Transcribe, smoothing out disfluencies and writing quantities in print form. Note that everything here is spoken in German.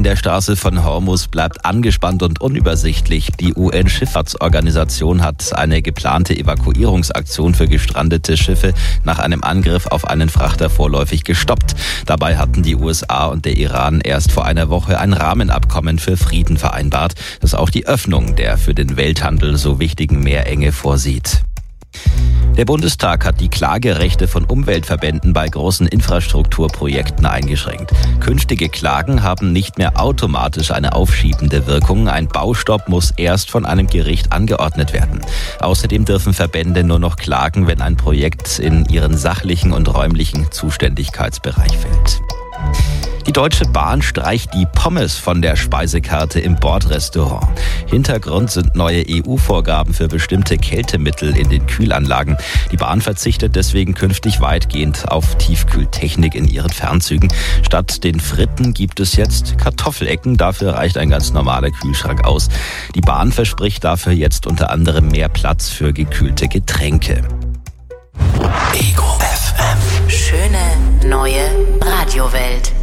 der Straße von Hormuz bleibt angespannt und unübersichtlich. Die UN-Schifffahrtsorganisation hat eine geplante Evakuierungsaktion für gestrandete Schiffe nach einem Angriff auf einen Frachter vorläufig gestoppt. Dabei hatten die USA und der Iran erst vor einer Woche ein Rahmenabkommen für Frieden vereinbart, das auch die Öffnung der für den Welthandel so wichtigen Meerenge vorsieht. Der Bundestag hat die Klagerechte von Umweltverbänden bei großen Infrastrukturprojekten eingeschränkt. Künftige Klagen haben nicht mehr automatisch eine aufschiebende Wirkung. Ein Baustopp muss erst von einem Gericht angeordnet werden. Außerdem dürfen Verbände nur noch klagen, wenn ein Projekt in ihren sachlichen und räumlichen Zuständigkeitsbereich fällt. Die Deutsche Bahn streicht die Pommes von der Speisekarte im Bordrestaurant. Hintergrund sind neue EU-Vorgaben für bestimmte Kältemittel in den Kühlanlagen. Die Bahn verzichtet deswegen künftig weitgehend auf Tiefkühltechnik in ihren Fernzügen. Statt den Fritten gibt es jetzt Kartoffelecken. Dafür reicht ein ganz normaler Kühlschrank aus. Die Bahn verspricht dafür jetzt unter anderem mehr Platz für gekühlte Getränke. Ego FM. Schöne neue Radiowelt.